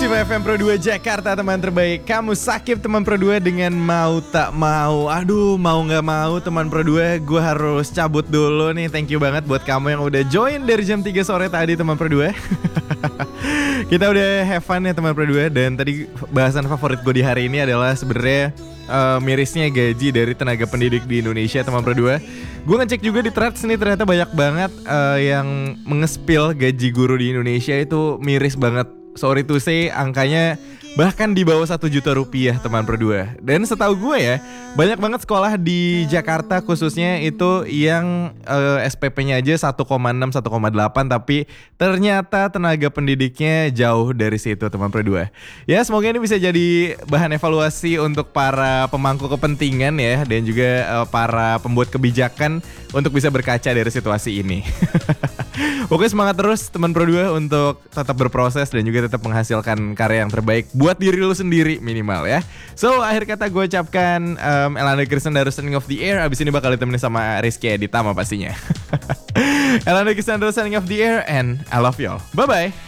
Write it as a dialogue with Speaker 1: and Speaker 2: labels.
Speaker 1: Siva FM Pro 2 Jakarta, teman terbaik. Kamu sakit teman Pro 2 dengan mau tak mau. Aduh, mau gak mau teman Pro 2, gue harus cabut dulu nih. Thank you banget buat kamu yang udah join dari jam 3 sore tadi teman Pro 2. Kita udah have fun ya teman Pro 2. Dan tadi bahasan favorit gue di hari ini adalah sebenarnya mirisnya gaji dari tenaga pendidik di Indonesia teman Pro 2. Gue ngecek juga di threads nih, ternyata banyak banget yang mengespil gaji guru di Indonesia itu miris banget. Sorry to say, angkanya bahkan di bawah 1 juta rupiah teman Pro 2. Dan setahu gue ya, banyak banget sekolah di Jakarta khususnya itu yang SPP-nya aja 1,6, 1,8, tapi ternyata tenaga pendidiknya jauh dari situ teman Pro 2. Ya, semoga ini bisa jadi bahan evaluasi untuk para pemangku kepentingan ya, dan juga para pembuat kebijakan untuk bisa berkaca dari situasi ini. Oke, semangat terus teman Pro 2 untuk tetap berproses dan juga tetap menghasilkan karya yang terbaik buat diri lu sendiri minimal ya. So, akhir kata gue ucapkan Elanda Krisnandar signing off the air. Abis ini bakal ditemenin sama Rizky Editama pastinya. Elanda Krisnandar signing off the air and I love y'all. Bye-bye.